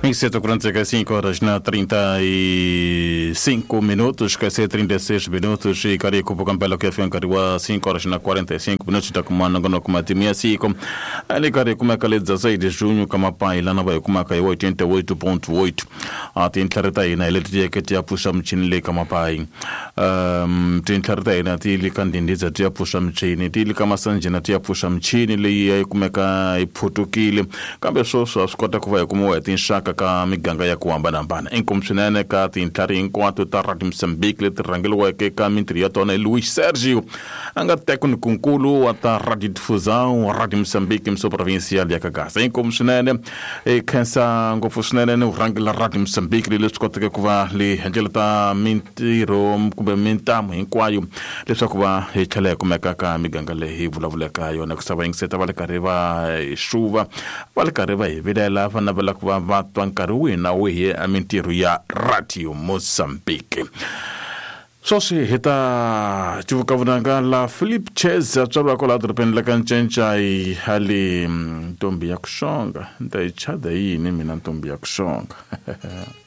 5h45 na 35 minutos, que é 36 minutos, e carico por campelo que foi cariwa 5 na 45 minutos da comando no kumatimia siko. Ali carico como é que 16 de junho kama pai lá na vai como é que 88.8. Tem clarita aí na eletricidade que tinha puxa mchinle kama pai. Tem clarita aí na tili kandidiza tinha puxa mchini, tili kama sanje na tinha puxa mchini le como é que iputukile. Kambe so skota kuva como é tem shaka ka miganga ya kuambana bana inkomsunene ka tintari enquanto tarati Moçambique le trangelo wa ke ka mintria tona Luís Sérgio anga técnico nkulu wa tarati difusão wa rádio Moçambique mso provincial ya kagasa inkomsunene e kansa ngofusunene no rangela rádio Moçambique le skota ke kuva le angelata mintiro kumbe mintamu inkwayo le sokuva e chale kuma ka miganga le hivula ka yona kusaba inseta vale kareva chuva vale kareva videla fana vale kuva vatwankaruwi na wehe amintiro ya Radio Moçambique. So se heta chuvukavunanga la Philip Cheza tsaba kola drependla kanchencha I hali tombi ya kushonga ndaichada hii nimi na tombi ya kushonga